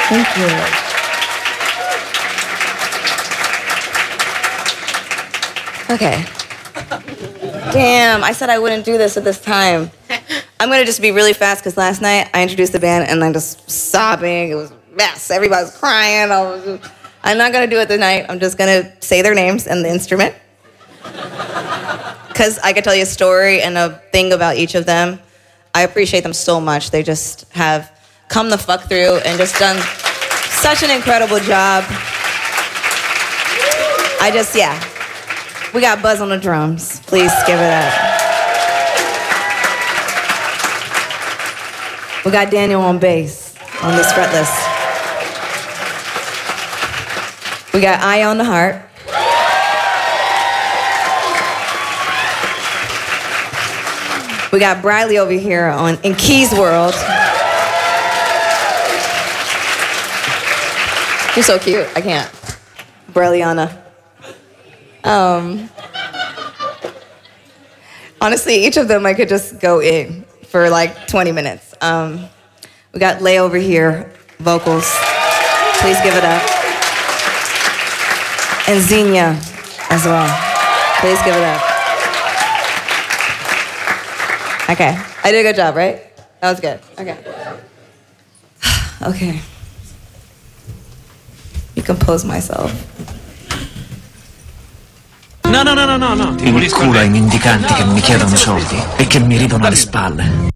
Thank you. Okay. Damn, I said I wouldn't do this at this time. I'm gonna just be really fast because last night I introduced the band and I'm just sobbing. It was a mess. Everybody was crying. I'm not gonna do it tonight. I'm just gonna say their names and the instrument. Because I could tell you a story and a thing about each of them. I appreciate them so much. They just have come the fuck through and just done such an incredible job. We got Buzz on the drums. Please give it up. We got Daniel on bass on this fretless. We got Eye on the harp. We got Bradley over here in Keys World. You're so cute. I can't. Brilliana. Honestly, each of them I could just go in for like 20 minutes. We got Lay over here, vocals. Please give it up. And Xenia as well. Please give it up. Okay, I did a good job, right? That was good. Okay. Okay. Recompose myself. No. Il culo ai mendicanti che mi chiedono soldi e che mi ridono alle spalle.